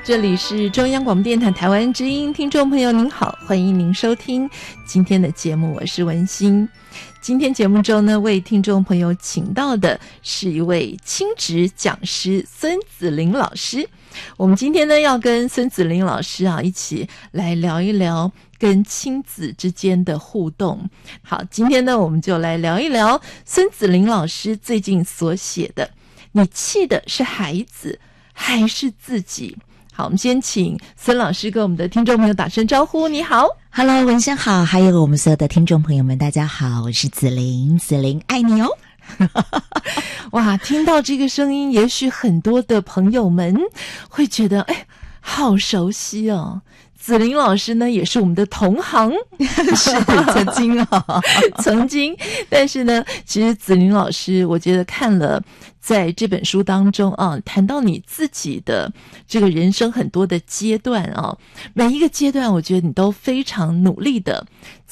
这里是中央广播电台台湾之音，听众朋友您好，欢迎您收听今天的节目，我是文心。今天节目中呢，为听众朋友请到的是一位亲职讲师孙子玲老师。我们今天呢，要跟孙子玲老师一起来聊一聊跟亲子之间的互动。好，今天呢，我们就来聊一聊孙子玲老师最近所写的《你气的是孩子还是自己》。好，我们先请孙老师跟我们的听众朋友打声招呼。你好。 Hello， 文生好，还有我们所有的听众朋友们大家好，我是子玲，子玲爱你哦。 哇，听到这个声音，也许很多的朋友们会觉得好熟悉哦。子玲老师呢，也是我们的同行， 是曾经曾经。但是呢，其实子玲老师，我觉得看了在这本书当中谈到你自己的这个人生很多的阶段每一个阶段，我觉得你都非常努力的